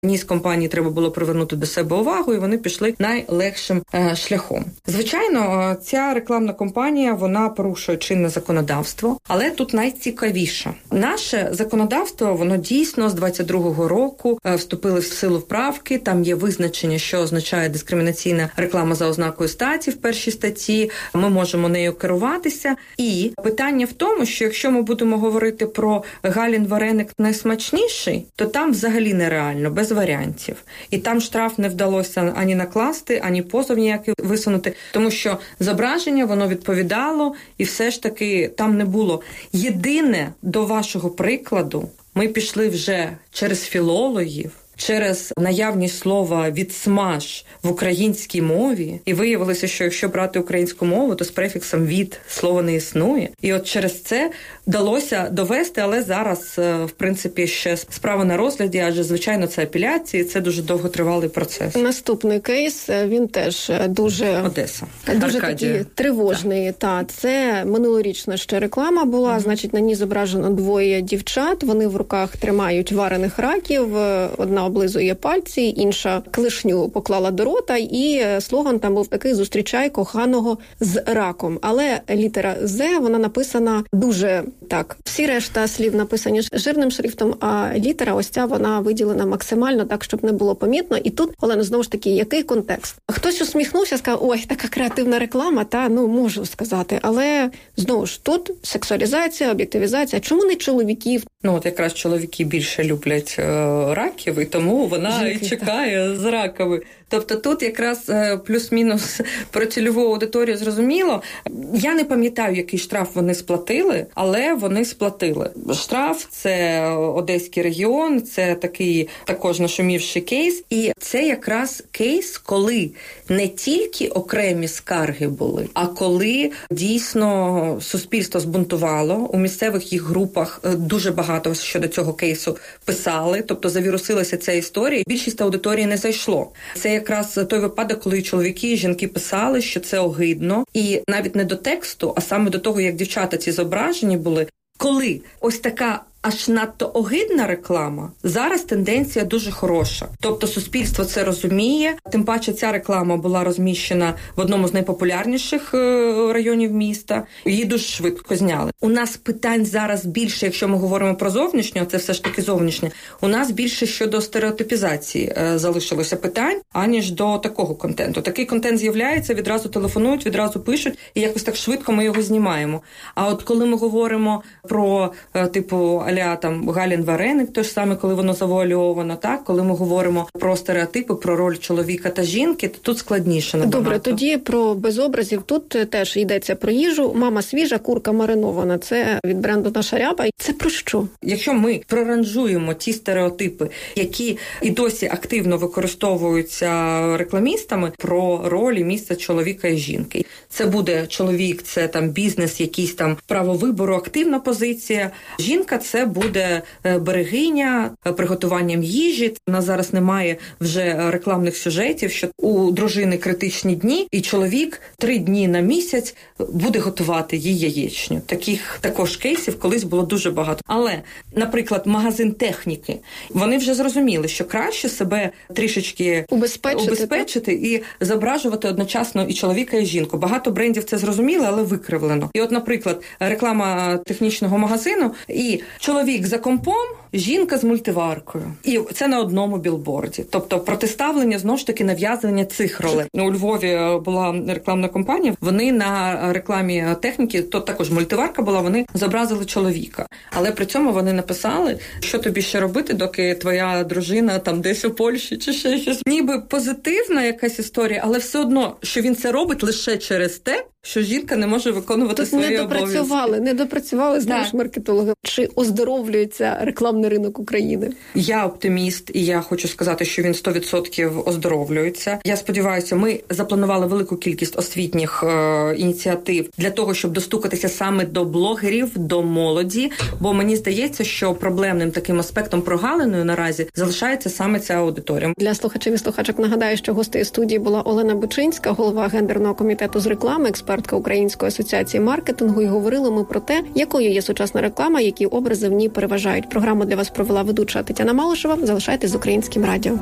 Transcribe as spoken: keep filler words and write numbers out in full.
ніс компанії треба було привернути до себе увагу, і вони пішли найлегшим е, шляхом. Звичайно, ця рекламна кампанія, вона порушує чинне законодавство, але тут найцікавіше. Наше законодавство, воно дійсно з двадцять другого року е, вступили в силу вправки, там є визначення, що означає дискримінаційна реклама за ознакою статі в першій статті, ми можемо нею керуватися. І питання в тому, що якщо ми будемо говорити про Галін вареник найсмачніший, то там взагалі нереально, без варіантів. І там штраф не вдалося ані накласти, ані позов ніякий висунути, тому що зображення, воно відповідало, і все ж таки там не було. Єдине, до вашого прикладу, ми пішли вже через філологів, через наявність слова «відсмаж» в українській мові, і виявилося, що якщо брати українську мову, то з префіксом «від» слово не існує. І от через це вдалося довести, але зараз, в принципі, ще справа на розгляді, адже, звичайно, це апеляції, це дуже довготривалий процес. Наступний кейс, він теж дуже... Одеса. Дуже Аркадія. такий тривожний. Та. Це минулорічна ще реклама була, mm-hmm. значить, на ній зображено двоє дівчат, вони в руках тримають варених раків, одна облизує пальці, інша клишню поклала до рота, і слоган там був такий: «Зустрічай коханого з раком». Але літера «З», вона написана дуже так. Всі решта слів написані жирним шрифтом, а літера ось ця, вона виділена максимально так, щоб не було помітно. І тут, Олена, знову ж таки, який контекст? Хтось усміхнувся, сказав: ой, така креативна реклама, та, ну, можу сказати. Але, знову ж, тут сексуалізація, об'єктивізація. Чому не чоловіків? Ну, от якраз чоловіки більше люблять е, раків, і тому вона Жінки, і чекає так. з раками. Тобто тут якраз е, плюс-мінус про цільову аудиторію зрозуміло. Я не пам'ятаю, який штраф вони сплатили, але вони сплатили. Штраф – це Одеський регіон, це такий також нашумівший кейс. І це якраз кейс, коли не тільки окремі скарги були, а коли дійсно суспільство збунтувало. У місцевих їх групах дуже багато щодо цього кейсу писали, тобто завірусилася ця історія. Більшість аудиторії не зайшло. Це якраз той випадок, коли чоловіки і жінки писали, що це огидно. І навіть не до тексту, а саме до того, як дівчата ці зображені були. Коли ось така аж надто огидна реклама, зараз тенденція дуже хороша. Тобто суспільство це розуміє, тим паче ця реклама була розміщена в одному з найпопулярніших районів міста, її дуже швидко зняли. У нас питань зараз більше, якщо ми говоримо про зовнішнє, це все ж таки зовнішнє, у нас більше щодо стереотипізації залишилося питань, аніж до такого контенту. Такий контент з'являється, відразу телефонують, відразу пишуть, і якось так швидко ми його знімаємо. А от коли ми говоримо про, типу, аля там Галін вареник, то ж саме, коли воно завуальовано, так? Коли ми говоримо про стереотипи, про роль чоловіка та жінки, то тут складніше набагато. Добре, тоді про без образів. Тут теж йдеться про їжу. Мама свіжа, курка маринована. Це від бренду «Наша ряба». Це про що? Якщо ми проранжуємо ті стереотипи, які і досі активно використовуються рекламістами про ролі місця чоловіка і жінки. Це буде чоловік, це там бізнес, якийсь там право вибору, активна позиція. Жінка – це буде берегиня, приготуванням їжі. У нас зараз немає вже рекламних сюжетів, що у дружини критичні дні, і чоловік три дні на місяць буде готувати їй яєчню. Таких також кейсів колись було дуже багато. Але, наприклад, магазин техніки, вони вже зрозуміли, що краще себе трішечки убезпечити, убезпечити і зображувати одночасно і чоловіка, і жінку. Багато брендів це зрозуміли, але викривлено. І от, наприклад, реклама технічного магазину, і чоловік за компом, жінка з мультиваркою. І це на одному білборді. Тобто протиставлення, знову ж таки, нав'язування цих ролей. У Львові була рекламна кампанія, вони на рекламі техніки, то також мультиварка була, вони зобразили чоловіка. Але при цьому вони написали, що тобі ще робити, доки твоя дружина там десь у Польщі чи ще щось. Ніби позитивна якась історія, але все одно, що він це робить лише через те, що жінка не може виконувати Тут свої не допрацювали, обов'язки. не допрацювали, знову ж маркетологи. Чи оздоровлюється рекламний ринок України? Я оптиміст, і я хочу сказати, що він сто відсотків оздоровлюється. Я сподіваюся, ми запланували велику кількість освітніх е, ініціатив для того, щоб достукатися саме до блогерів, до молоді, бо мені здається, що проблемним таким аспектом прогалиною наразі залишається саме ця аудиторія. Для слухачів і слухачок нагадаю, що гостею студії була Олена Бучинська, голова гендерного комітету з реклами, експертка Української асоціації маркетингу, і говорили ми про те, якою є сучасна реклама, які образи в ній переважають. Програму для вас провела ведуча Тетяна Малишева. Залишайтесь з Українським радіо.